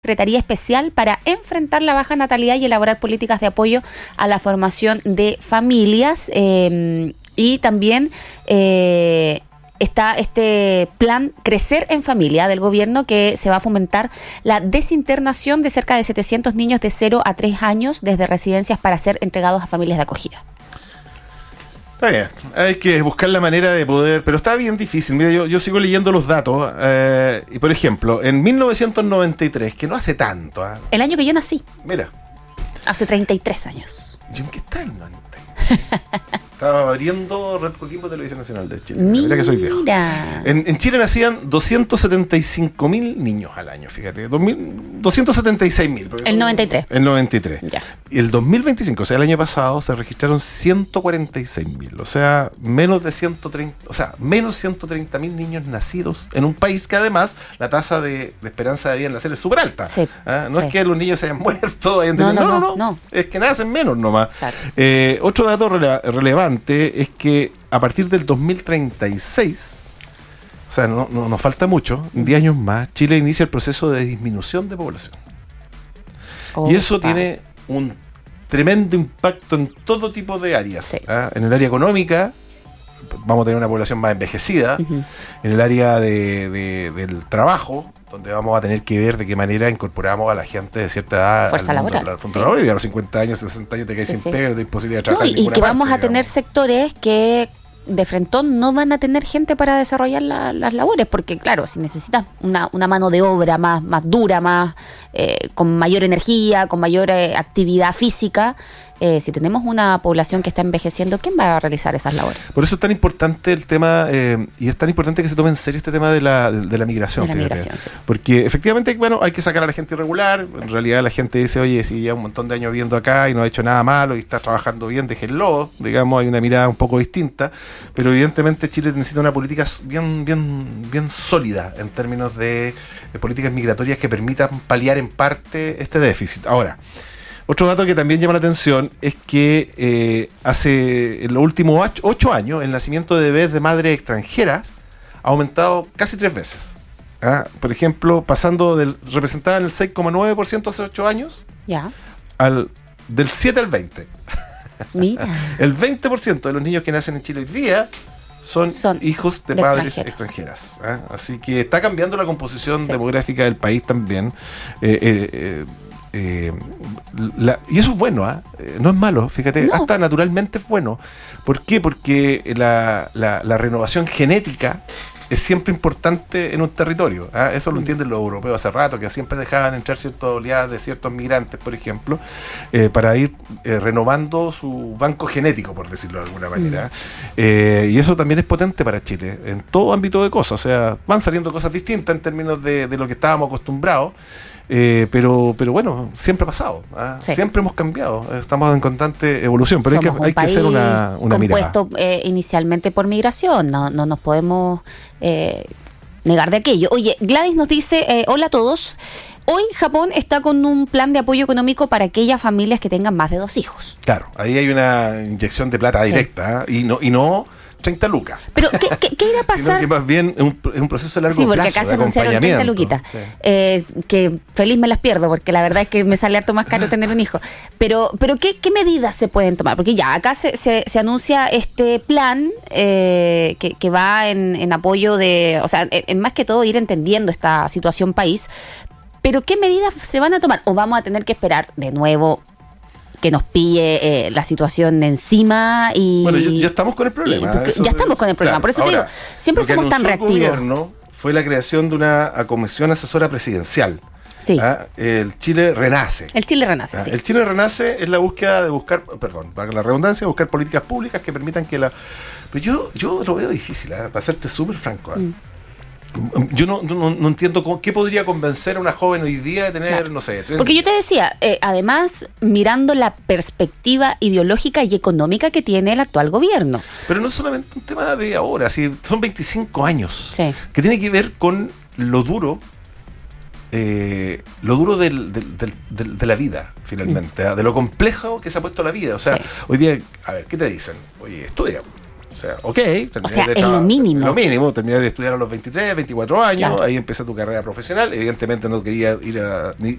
Secretaría Especial para enfrentar la baja natalidad y elaborar políticas de apoyo a la formación de familias. Y también está este plan Crecer en Familia del gobierno, que se va a fomentar la desinternación de cerca de 700 niños de 0 a 3 años desde residencias para ser entregados a familias de acogida. Está bien, hay que buscar la manera de poder, pero está bien difícil. Mira, yo sigo leyendo los datos y, por ejemplo, en 1993, que no hace tanto. El año que yo nací. Mira. Hace 33 años. ¿Yo en qué está el 93? Estaba abriendo Red Coquimbo Televisión Nacional de Chile. Mira que soy viejo. En Chile nacían 275.000 niños al año, fíjate. 276.000. El 93. El 93. Ya. Y el 2025, o sea, el año pasado, se registraron 146.000. O sea, menos 130.000 niños nacidos en un país que además la tasa de esperanza de vida en nacer es súper alta. Sí, no es que los niños se hayan muerto. No. Es que nacen menos nomás. Claro. Otro dato relevante es que a partir del 2036, o sea, no nos falta mucho, en 10 años más, Chile inicia el proceso de disminución de población. Y eso tiene un tremendo impacto en todo tipo de áreas. Sí. En el área económica, vamos a tener una población más envejecida. Uh-huh. En el área del trabajo, donde vamos a tener que ver de qué manera incorporamos a la gente de cierta edad fuerza laboral. Y a los 50 años, 60 años te quedas sin pega, no hay posibilidad de trabajar. Y que vamos a tener sectores que de frentón no van a tener gente para desarrollar las labores, porque claro, si necesitas una mano de obra más dura, con mayor energía, con mayor actividad física, si tenemos una población que está envejeciendo, ¿quién va a realizar esas labores? Por eso es tan importante el tema, y es tan importante que se tome en serio este tema de la migración. De la migración, sí. Porque efectivamente, bueno, hay que sacar a la gente irregular. En realidad la gente dice, oye, si ya un montón de años viviendo acá y no ha hecho nada malo y está trabajando bien, déjenlo. Digamos, hay una mirada un poco distinta. Pero evidentemente Chile necesita una política bien sólida en términos de políticas migratorias que permitan paliar en parte este déficit. Ahora, otro dato que también llama la atención es que en los últimos 8 años el nacimiento de bebés de madres extranjeras ha aumentado casi 3 veces. Por ejemplo, pasando representada en el 6,9% hace 8 años, ya, del 7 al 20. Mira. El 20% de los niños que nacen en Chile hoy día son hijos de madres extranjeras. Así que está cambiando la composición demográfica del país también. Y eso es bueno, no es malo, fíjate, no. Hasta naturalmente es bueno. ¿Por qué? Porque la renovación genética es siempre importante en un territorio. Eso lo entienden los europeos hace rato, que siempre dejaban entrar ciertas oleadas de ciertos migrantes, por ejemplo, para ir renovando su banco genético, por decirlo de alguna manera. Y eso también es potente para Chile, en todo ámbito de cosas. O sea, van saliendo cosas distintas en términos de lo que estábamos acostumbrados. Pero bueno, siempre ha pasado, siempre hemos cambiado, estamos en constante evolución, pero hay que hacer una mirada. Compuesto inicialmente por migración, no nos podemos negar de aquello. Oye, Gladys nos dice, hola a todos, hoy Japón está con un plan de apoyo económico para aquellas familias que tengan más de 2 hijos. Claro, ahí hay una inyección de plata directa, y no 30 lucas. Pero, ¿qué irá a pasar? Sino que más bien es un proceso de largo plazo. Sí, porque acá se anunciaron 30 luquitas. Sí. Que feliz me las pierdo, porque la verdad es que me sale harto más caro tener un hijo. Pero ¿qué medidas se pueden tomar? Porque ya acá se anuncia este plan que va en apoyo de... O sea, en más que todo ir entendiendo esta situación país. Pero ¿qué medidas se van a tomar? ¿O vamos a tener que esperar de nuevo que nos pille la situación encima? Bueno, ya estamos con el problema. Ya estamos con el problema. Claro, por eso ahora, te digo, siempre somos tan reactivos. El gobierno fue la creación de una comisión asesora presidencial. Sí. El Chile Renace. El Chile Renace, sí. El Chile Renace es la búsqueda de para la redundancia, buscar políticas públicas que permitan que Pero yo lo veo difícil, para serte súper franco. Yo no entiendo qué podría convencer a una joven hoy día de tener, no sé... 30. Porque yo te decía, además, mirando la perspectiva ideológica y económica que tiene el actual gobierno. Pero no es solamente un tema de ahora, son 25 años, sí, que tiene que ver con lo duro de la vida, finalmente, de lo complejo que se ha puesto la vida. O sea, hoy día, a ver, ¿qué te dicen? Oye, estudia. sea, es lo mínimo. Lo mínimo, terminé de estudiar a los 23, 24 años, Claro. ahí empecé tu carrera profesional. Evidentemente no quería ir